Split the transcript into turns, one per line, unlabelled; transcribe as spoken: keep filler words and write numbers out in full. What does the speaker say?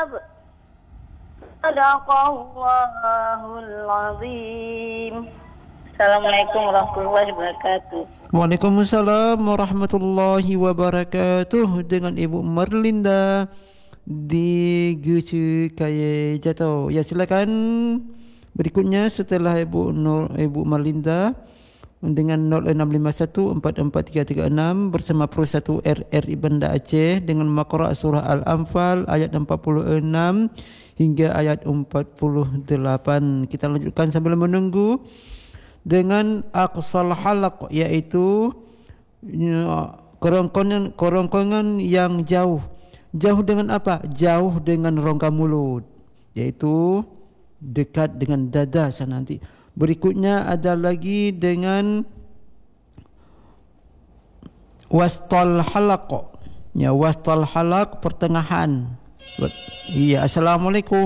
الحساب. صدق الله العظيم. Assalamualaikum warahmatullahi wabarakatuh.
Waalaikumsalam warahmatullahi wabarakatuh. Dengan Ibu Marlinda di Gucu Kaya Jatuh. Ya, silakan. Berikutnya setelah Ibu Nur, Ibu Marlinda dengan nol enam lima satu empat empat tiga tiga enam bersama Pro satu R R I Banda Aceh dengan Maqra' surah Al-Anfal ayat empat puluh enam hingga ayat empat puluh delapan. Kita lanjutkan sambil menunggu dengan aqsal halaq, iaitu kerongkongan kerongkongan yang jauh. Jauh dengan apa? Jauh dengan rongga mulut, iaitu dekat dengan dada sana nanti. Berikutnya ada lagi dengan wastal halaq. Ya, wastal halaq pertengahan. Ya, assalamualaikum.